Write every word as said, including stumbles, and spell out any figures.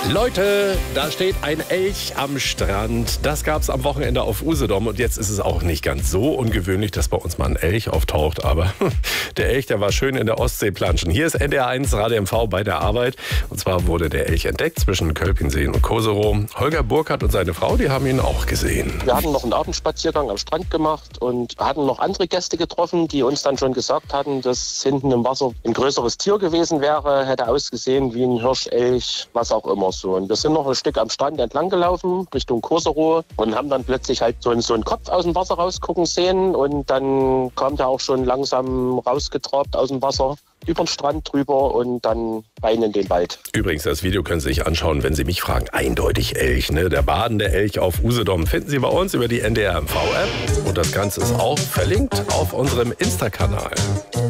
Leute, da steht ein Elch am Strand. Das gab es am Wochenende auf Usedom. Und jetzt ist es auch nicht ganz so ungewöhnlich, dass bei uns mal ein Elch auftaucht. Aber der Elch, der war schön in der Ostsee planschen. Hier ist N D R eins Radio M V bei der Arbeit. Und zwar wurde der Elch entdeckt zwischen Kölpinsee und Koserow. Holger Burkhardt und seine Frau, die haben ihn auch gesehen. Wir hatten noch einen Abendspaziergang am Strand gemacht und hatten noch andere Gäste getroffen, die uns dann schon gesagt hatten, dass hinten im Wasser ein größeres Tier gewesen wäre. Hätte ausgesehen wie ein Hirsch, Elch, was auch immer so. Und wir sind noch ein Stück am Strand entlang gelaufen, Richtung Koserow, und haben dann plötzlich halt so einen, so einen Kopf aus dem Wasser rausgucken sehen. Und dann kam der auch schon langsam rausgetrabt aus dem Wasser, über den Strand drüber und dann rein in den Wald. Übrigens, das Video können Sie sich anschauen, wenn Sie mich fragen. Eindeutig Elch, ne? Der badende Elch auf Usedom finden Sie bei uns über die N D R M V App. Und das Ganze ist auch verlinkt auf unserem Insta-Kanal.